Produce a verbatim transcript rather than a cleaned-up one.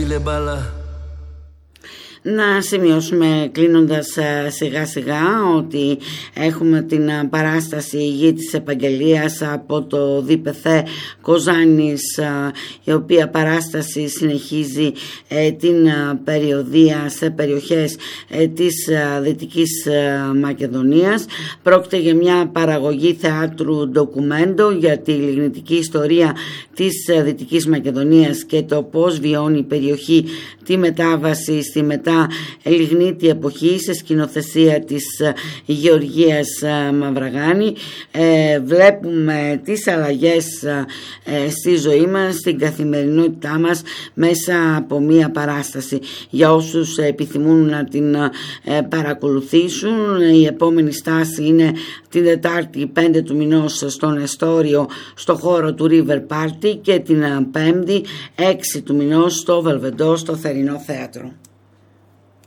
στείλε μπάλα. Να σημειώσουμε κλείνοντας σιγά σιγά ότι έχουμε την παράσταση «Η Γη της Επαγγελίας» από το ΔΠΘ Κοζάνης, η οποία παράσταση συνεχίζει την περιοδεία σε περιοχές της Δυτικής Μακεδονίας. Πρόκειται για μια παραγωγή θεάτρου ντοκουμέντο για τη λιγνητική ιστορία της Δυτικής Μακεδονίας και το πώς βιώνει η περιοχή τη μετάβαση στη μετά λιγνίτη εποχή σε σκηνοθεσία της Γεωργίας Μαυραγάνη. Ε, βλέπουμε τις αλλαγές ε, στη ζωή μας, στην καθημερινότητά μας μέσα από μία παράσταση. Για όσους επιθυμούν να την ε, παρακολουθήσουν, η επόμενη στάση είναι την Τετάρτη πέντε του μηνός στον Εστόριο στο χώρο του River Party και την Πέμπτη έξι του μηνός στο Βελβεντό στο Θερινό Θέατρο.